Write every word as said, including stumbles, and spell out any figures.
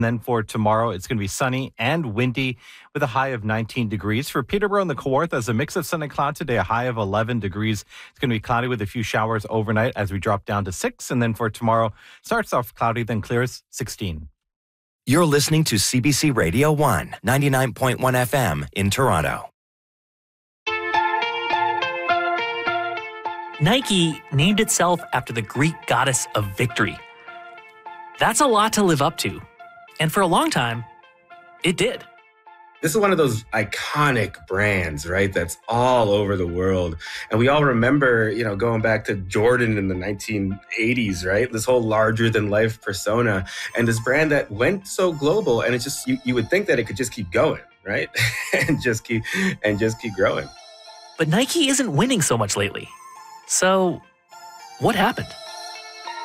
then for tomorrow, it's going to be sunny and windy with a high of nineteen degrees. For Peterborough and the Kawarthas, a mix of sun and cloud today, a high of eleven degrees. It's going to be cloudy with a few showers overnight as we drop down to six. And then for tomorrow, starts off cloudy, then clears sixteen. You're listening to C B C Radio one, ninety-nine point one F M in Toronto. Nike named itself after the Greek goddess of victory. That's a lot to live up to. And for a long time, it did. This is one of those iconic brands, right? That's all over the world. And we all remember, you know, going back to Jordan in the nineteen eighties, right? This whole larger than life persona and this brand that went so global. And it's just, you, you would think that it could just keep going, right? and just keep, and just keep growing. But Nike isn't winning so much lately. So what happened?